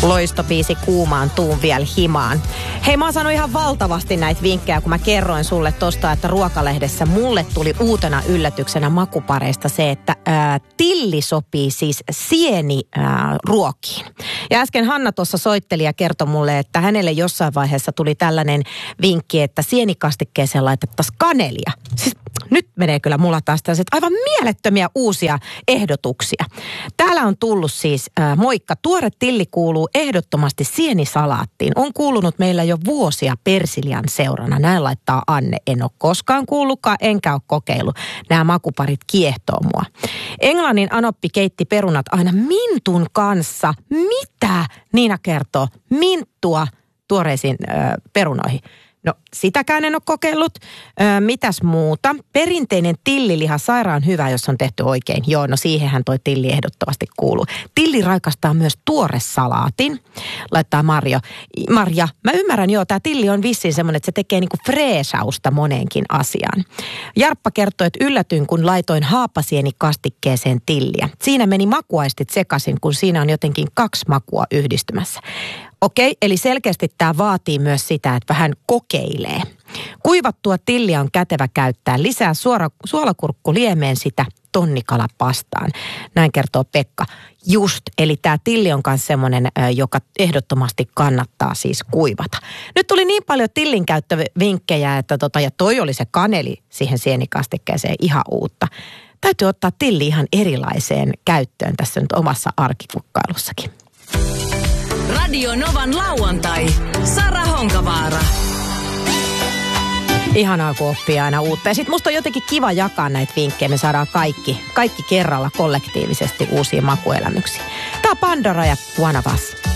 Loistobiisi Kuumaan tuun vielä himaan. Hei, mä oon saanut ihan valtavasti näitä vinkkejä, kun mä kerroin sulle tosta, että Ruokalehdessä mulle tuli uutena yllätyksenä makupareista se, että tilli sopii siis sieniruokiin. Ja äsken Hanna tuossa soitteli ja kertoi mulle, että hänelle jossain vaiheessa tuli tällainen vinkki, että sienikastikkeeseen laitettaisiin kanelia. Siis nyt menee kyllä mulla taas tällaiset aivan mielettömiä uusia ehdotuksia. Täällä on tullut siis, moikka, tuore tilli kuuluu ehdottomasti sienisalaattiin. On kuulunut meillä jo vuosia Persiljan seurana. Näin laittaa Anne. En ole koskaan kuullutkaan, enkä ole kokeillut. Nämä makuparit kiehtoo mua. Englannin Anoppi keitti perunat aina mintun kanssa. Mitä? Niina kertoo. Minttua tuoreisiin perunoihin. No, sitäkään en ole kokeillut. Mitäs muuta? Perinteinen tilliliha sairaan hyvä, jos on tehty oikein. Joo, no siihenhän toi tilli ehdottomasti kuuluu. Tilli raikastaa myös tuoresalaatin, laittaa Marja, mä ymmärrän, joo, tää tilli on vissiin semmoinen, että se tekee niinku freesausta moneenkin asiaan. Jarppa kertoi, että yllätyin, kun laitoin haapasienikastikkeeseen tilliä. Siinä meni makuaistit sekaisin, kun siinä on jotenkin 2 makua yhdistymässä. Okei, eli selkeästi tämä vaatii myös sitä, että vähän kokeilee. Kuivattua tilliä on kätevä käyttää. Lisää suolakurkku liemeen sitä tonnikalapastaan. Näin kertoo Pekka. Just, eli tämä tilli on myös semmoinen, joka ehdottomasti kannattaa siis kuivata. Nyt tuli niin paljon tillin käyttövinkkejä, että ja toi oli se kaneli siihen sienikastikkeeseen ihan uutta. Täytyy ottaa tilli ihan erilaiseen käyttöön tässä nyt omassa arkikukkailussakin. Radio Novan lauantai. Sara Honkavaara. Ihanaa, kun oppii aina uutta. Ja sit musta on jotenkin kiva jakaa näitä vinkkejä. Me saadaan kaikki kerralla kollektiivisesti uusia makuelämyksiä. Tää on Pandora ja One of Us.